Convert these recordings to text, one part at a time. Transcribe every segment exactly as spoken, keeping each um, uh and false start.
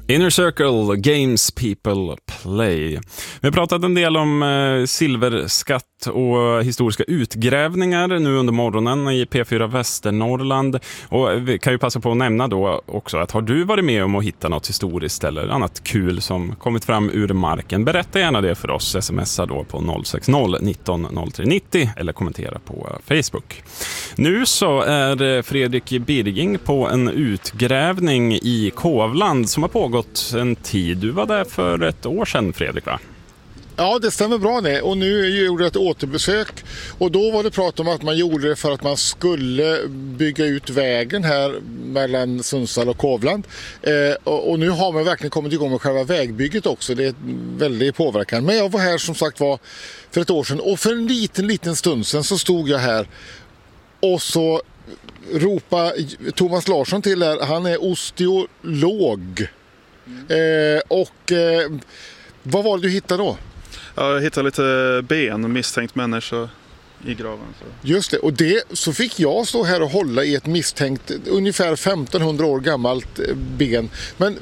Inner Circle, Games People Play. Vi har pratat en del om eh, silverskatt och historiska utgrävningar nu under morgonen i P fyra Västernorrland. Och vi kan ju passa på att nämna då också att har du varit med om att hitta något historiskt eller annat kul som kommit fram ur marken, berätta gärna det för oss. Smsa då på noll sex noll nitton noll tre nittio eller kommentera på Facebook. Nu så är Fredrik Birging på en utgrävning i Kovland som har pågått en tid. Du var där för ett år sedan, Fredrik, va? Ja, det stämmer bra det. Och nu gjorde jag ett återbesök. Och då var det prat om att man gjorde det för att man skulle bygga ut vägen här mellan Sundsvall och Kovland. Eh, och, och nu har man verkligen kommit igång med själva vägbygget också. Det är väldigt påverkan. Men jag var här som sagt var för ett år sedan. Och för en liten, liten stund sedan så stod jag här och så ropa Thomas Larsson till här. Han är osteolog. Eh, och eh, vad var det du hittade då? Ja, jag hittade lite ben, misstänkt människa i graven. Så. Just det, och det så fick jag stå här och hålla i ett misstänkt ungefär femtonhundra år gammalt ben. Men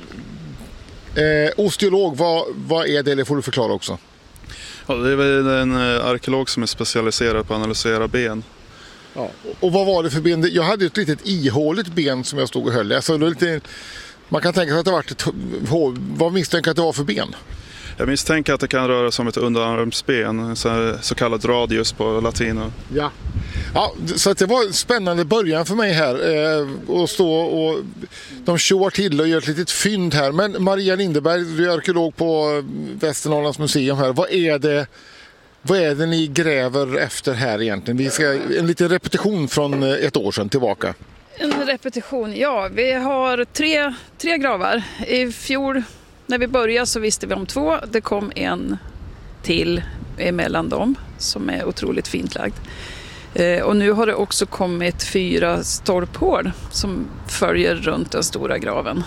eh, osteolog, vad, vad är det? Det får du förklara också. Ja, det är väl en arkeolog som är specialiserad på att analysera ben. Ja. Och vad var det för ben? Jag hade ett litet ihåligt ben som jag stod och höll. Alltså, det lite, man kan tänka sig att det var ett, vad misstänker att det var för ben? Jag misstänker att det kan röra sig om ett underarmsben, så, så kallad radius på latin. Ja. Ja, så att det var en spännande början för mig här eh, att stå och de tjoar till och gör ett litet fynd här. Men Maria Lindeberg, du är arkeolog på Västernorrlands museum här. Vad är det, vad är det ni gräver efter här egentligen? Vi ska en liten repetition från ett år sedan tillbaka. En repetition, ja. Vi har tre, tre gravar. I fjol när vi började så visste vi om två. Det kom en till emellan dem som är otroligt fint lagd. Eh, och nu har det också kommit fyra stolphål som följer runt den stora graven.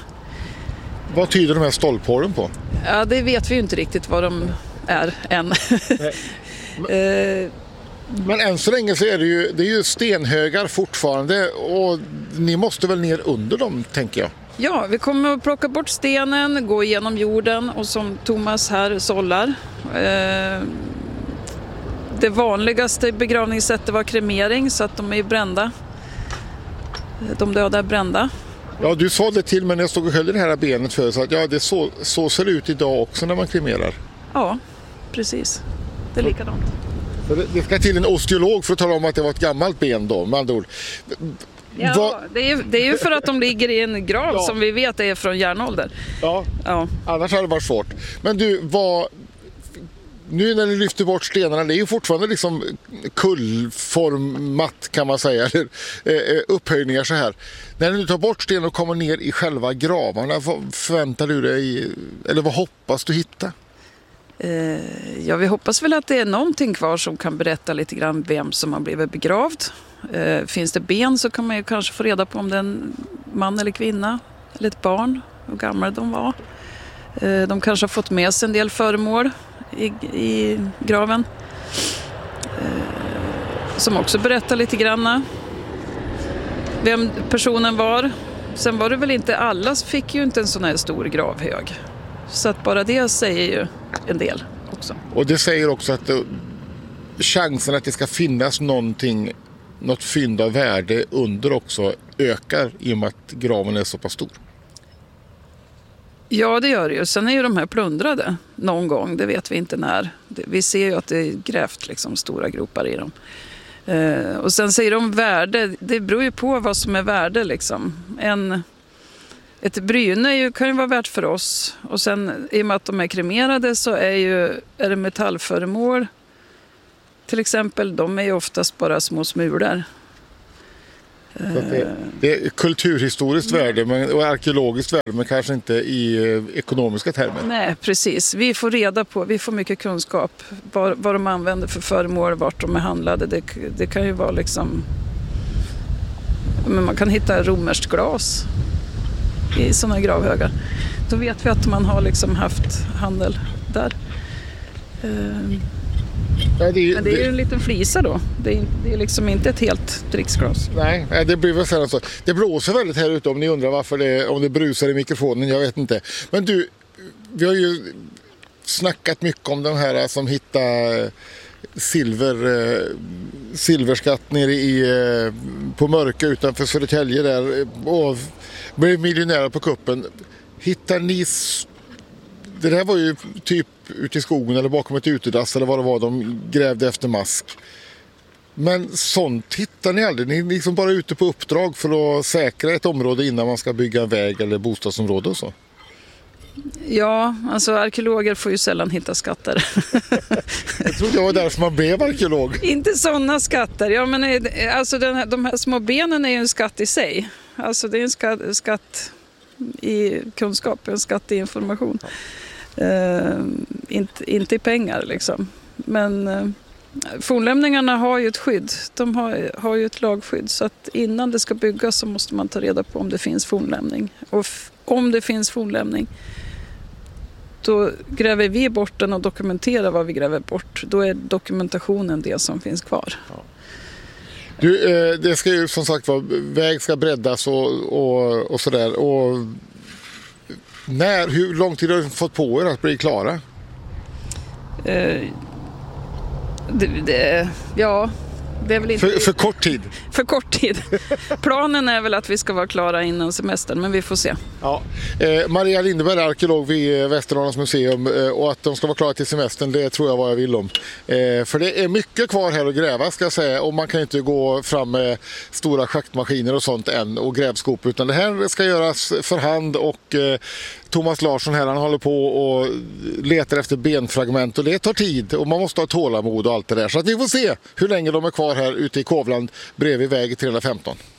Vad tyder de här stolphålen på? Ja, det vet vi ju inte riktigt vad de är än. eh, Men än så länge så är det ju, det är ju stenhögar fortfarande och ni måste väl ner under dem, tänker jag. Ja, vi kommer att plocka bort stenen, gå igenom jorden och som Thomas här sållar. Eh, det vanligaste begravningssättet var kremering så att de är brända. De döda är brända. Ja, du sa det till mig när jag stod och höll det här benet för så att ja, det så, så ser det ut idag också när man kremerar. Ja, precis. Det är likadant. Så det, det ska till en osteolog för att tala om att det var ett gammalt ben då, med andra ord. Ja, Va? det är, ju, det är ju för att de ligger i en grav ja. Som vi vet är från järnålder. Ja. ja, annars hade det varit svårt. Men du, vad... Nu när ni lyfter bort stenarna, det är ju fortfarande liksom kullformat kan man säga, eller eh, upphöjningar så här. När ni tar bort stenen och kommer ner i själva gravarna, vad förväntar du dig, eller vad hoppas du hitta? Eh, ja, vi hoppas väl att det är någonting kvar som kan berätta lite grann vem som har blivit begravd. Eh, finns det ben så kan man ju kanske få reda på om det är en man eller kvinna, eller ett barn, hur gamla de var. Eh, de kanske har fått med sig en del föremål I, i graven eh, som också berättar lite grann vem personen var. Sen var det väl inte alla fick ju inte en sån här stor gravhög, så att bara det säger ju en del också. Och det säger också att uh, chansen att det ska finnas någonting, något fynd av värde under också ökar i och med att graven är så pass stor. Ja, det gör det ju. Sen är ju de här plundrade någon gång, det vet vi inte när. Vi ser ju att det är grävt liksom stora gropar i dem. Eh, och sen säger de värde, det beror ju på vad som är värde liksom. En, ett bryne ju, kan ju vara värt för oss. Och sen i och med att de är kremerade så är, ju, är det metallföremål. Till exempel, de är ju oftast bara små smulor. Det, det är kulturhistoriskt värde men, och arkeologiskt värde, men kanske inte i eh, ekonomiska termer. Nej, precis. Vi får reda på, vi får mycket kunskap vad, vad de använder för föremål, vart de är handlade. Det, det kan ju vara liksom... Men man kan hitta romerskt glas i sådana gravhögar. Då vet vi att man har liksom haft handel där. Ja, det, Men det är ju en liten flisa då. Det är, det är liksom inte ett helt dricksglas. Nej, det blir väl sällan så. Det blåser väldigt här ute om ni undrar varför det, om det brusar i mikrofonen, jag vet inte. Men du, vi har ju snackat mycket om den här som hittar silver, silverskatt nere i, på Mörka utanför Södertälje där och blev miljonärer på kuppen. Hittar ni... Det här var ju typ ute i skogen eller bakom ett utedass eller vad det var de grävde efter mask. Men sånt hittar ni aldrig. Ni är liksom bara ute på uppdrag för att säkra ett område innan man ska bygga en väg eller bostadsområde och så. Ja, alltså arkeologer får ju sällan hitta skatter. Jag trodde jag var där som man blev arkeolog. Inte sådana skatter. Ja, men alltså den här, de här små benen är ju en skatt i sig. Alltså det är en skatt, skatt i kunskap, en skatt i information. Uh, inte, inte i pengar liksom. Men uh, fornlämningarna har ju ett skydd. De har, har ju ett lagskydd. Så att innan det ska byggas så måste man ta reda på om det finns fornlämning. Och f- om det finns fornlämning, då gräver vi bort den och dokumenterar vad vi gräver bort. Då är dokumentationen det som finns kvar. Ja. Du, eh, det ska ju som sagt vara, väg ska breddas och, och, och sådär. Och när, hur lång tid har du fått på er att bli klara? Eh, det, det, ja, det är väl inte... För, för kort tid? För kort tid. Planen är väl att vi ska vara klara innan semestern, men vi får se. Ja. Eh, Maria Lindeberg, arkeolog vid Västernorrlands museum, eh, och att de ska vara klara till semestern, det tror jag vad jag vill om. Eh, för det är mycket kvar här att gräva, ska jag säga, och man kan inte gå fram med stora schaktmaskiner och sånt än och grävskop, utan det här ska göras för hand och eh, Thomas Larsson här, han håller på och letar efter benfragment och det tar tid och man måste ha tålamod och allt det där. Så att vi får se hur länge de är kvar här ute i Kovland bredvid väg tre femton.